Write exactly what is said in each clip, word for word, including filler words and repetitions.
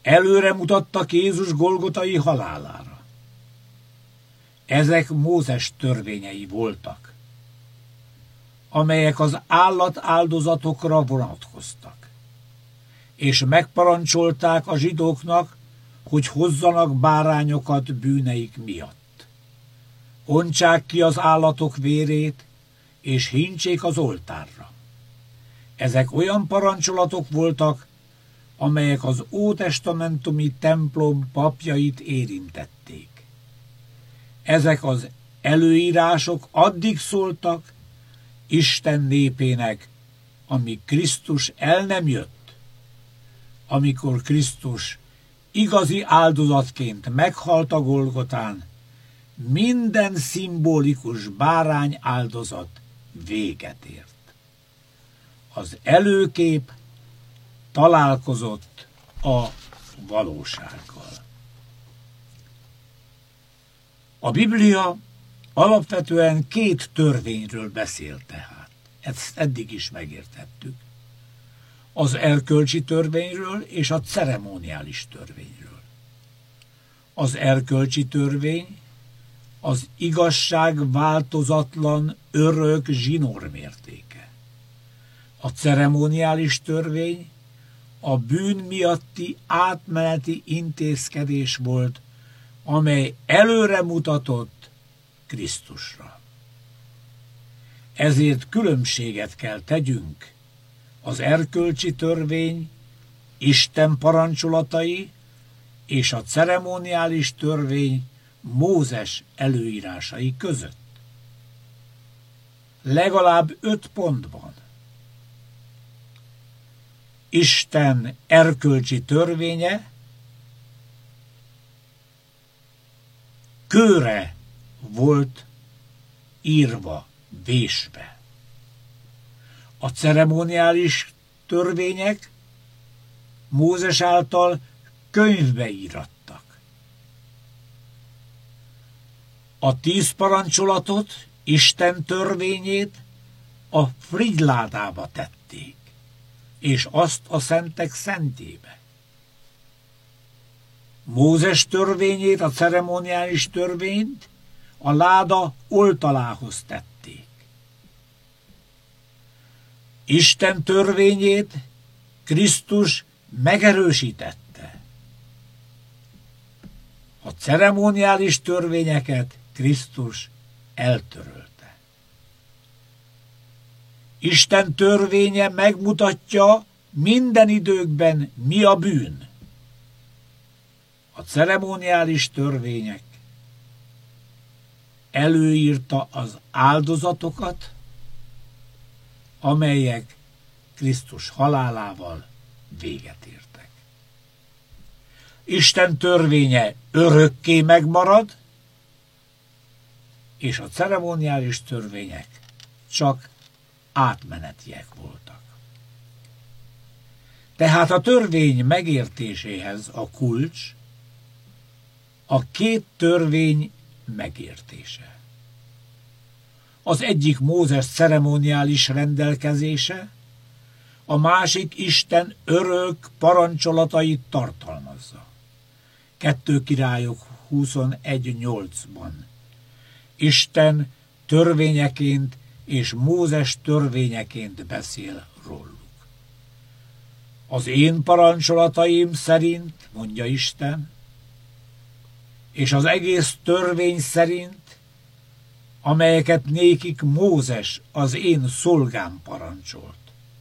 előre mutattak Jézus golgotai halálára. Ezek Mózes törvényei voltak, amelyek az állatáldozatokra vonatkoztak, és megparancsolták a zsidóknak, hogy hozzanak bárányokat bűneik miatt. Ontsák ki az állatok vérét, és hintsék az oltárra. Ezek olyan parancsolatok voltak, amelyek az ótestamentumi templom papjait érintették. Ezek az előírások addig szóltak Isten népének, amíg Krisztus el nem jött. Amikor Krisztus igazi áldozatként meghalt a Golgotán, minden szimbolikus bárány áldozat véget ért. Az előkép találkozott a valósággal. A Biblia alapvetően két törvényről beszél tehát. Ezt eddig is megértettük. Az erkölcsi törvényről és a ceremoniális törvényről. Az erkölcsi törvény az igazság változatlan, örök zsinórmértéke. A ceremoniális törvény a bűn miatti átmeneti intézkedés volt, amely előre mutatott Krisztusra. Ezért különbséget kell tegyünk az erkölcsi törvény, Isten parancsolatai és a ceremoniális törvény Mózes előírásai között. Legalább öt pontban. Isten erkölcsi törvénye kőre volt írva, vésve. A ceremoniális törvények Mózes által könyvbe írattak. A tíz parancsolatot, Isten törvényét a frigyládába tették, és azt a szentek szentjébe. Mózes törvényét, a ceremoniális törvényt a láda oltalához tették. Isten törvényét Krisztus megerősítette. A ceremoniális törvényeket Krisztus eltörölte. Isten törvénye megmutatja minden időkben, mi a bűn. A ceremoniális törvények előírta az áldozatokat, amelyek Krisztus halálával véget értek. Isten törvénye örökké megmarad, és a ceremoniális törvények csak átmenetiek voltak. Tehát a törvény megértéséhez a kulcs a két törvény megértése. Az egyik Mózes ceremoniális rendelkezése, a másik Isten örök parancsolatait tartalmazza. Kettő Királyok huszonegy nyolcban. Isten törvényeként és Mózes törvényeként beszél róluk. Az én parancsolataim szerint, mondja Isten, és az egész törvény szerint, amelyeket nékik Mózes, az én szolgám parancsolt.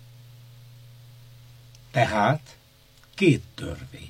Tehát két törvény.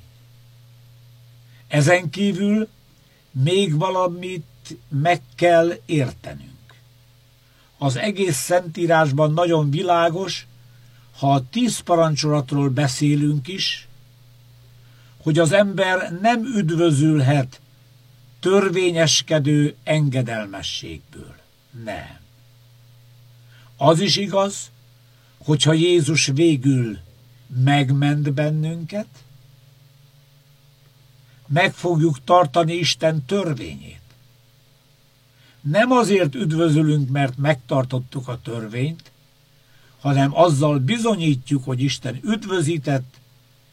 Ezen kívül még valamit meg kell értenünk. Az egész Szentírásban nagyon világos, ha a tíz parancsolatról beszélünk is, hogy az ember nem üdvözülhet törvényeskedő engedelmességből. Nem. Az is igaz, hogyha Jézus végül megment bennünket, meg fogjuk tartani Isten törvényét. Nem azért üdvözülünk, mert megtartottuk a törvényt, hanem azzal bizonyítjuk, hogy Isten üdvözített,